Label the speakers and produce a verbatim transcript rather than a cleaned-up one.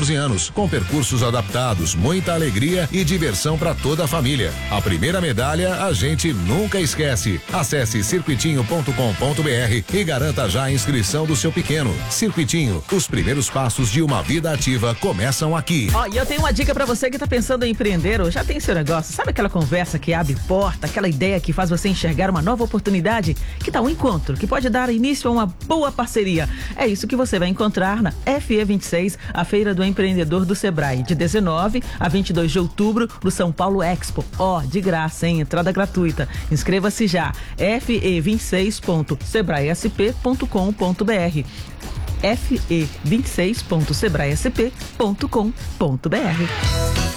Speaker 1: quatorze anos, com percursos adaptados, muita alegria e diversão para toda a família. A primeira medalha a gente nunca esquece. Acesse circuitinho ponto com ponto br e garanta já a inscrição do seu pequeno. Circuitinho, os primeiros passos de uma vida ativa começam aqui.
Speaker 2: Ó, e eu tenho uma dica pra você que tá pensando em empreender ou já tem seu negócio. Sabe aquela conversa que abre porta, aquela ideia que faz você enxergar uma nova oportunidade? Que tal um encontro que pode dar início a uma boa parceria? É isso que você vai encontrar na F E vinte e seis, a Feira do Empreendedor do Sebrae, de dezenove a vinte e dois de outubro, no São Paulo Expo. Ó, de graça, hein? Entrada gratuita. Inscreva-se já. F E vinte e seis ponto sebrae s p ponto com ponto b r. F E vinte e seis ponto sebrae s p ponto com ponto b r.